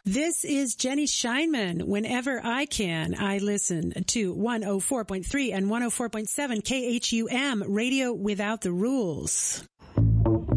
This is Jenny Scheinman. Whenever I can, I listen to 104.3 and 104.7 KHUM, Radio Without the Rules.